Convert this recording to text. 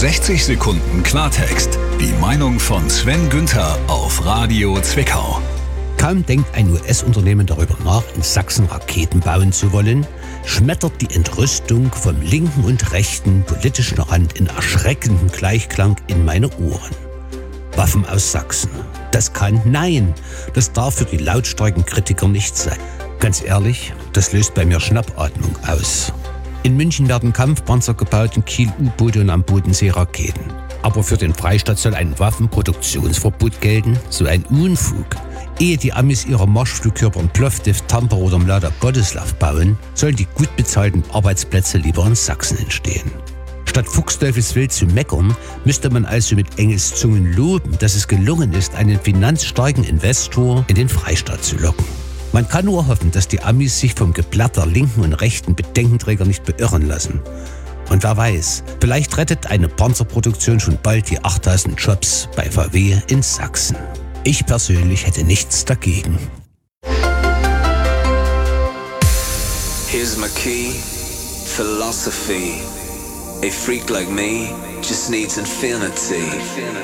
60 Sekunden Klartext. Die Meinung von Sven Günther auf Radio Zwickau. Kaum denkt ein US-Unternehmen darüber nach, in Sachsen Raketen bauen zu wollen, schmettert die Entrüstung vom linken und rechten politischen Rand in erschreckendem Gleichklang in meine Ohren. Waffen aus Sachsen. Das kann, nein, das darf für die lautstarken Kritiker nicht sein. Ganz ehrlich, das löst bei mir Schnappatmung aus. In München werden Kampfpanzer gebaut, in Kiel U-Boote und am Bodensee Raketen. Aber für den Freistaat soll ein Waffenproduktionsverbot gelten? So ein Unfug. Ehe die Amis ihre Marschflugkörper in Plovdiv, Tampere oder Mlada Boleslav bauen, sollen die gut bezahlten Arbeitsplätze lieber in Sachsen entstehen. Statt fuchsteufelswild zu meckern, müsste man also mit Engelszungen loben, dass es gelungen ist, einen finanzstarken Investor in den Freistaat zu locken. Man kann nur hoffen, dass die Amis sich vom Geblatt der linken und rechten Bedenkenträger nicht beirren lassen. Und wer weiß, vielleicht rettet eine Panzerproduktion schon bald die 8000 Jobs bei VW in Sachsen. Ich persönlich hätte nichts dagegen. Here's my key, philosophy. A freak like me just needs infinity.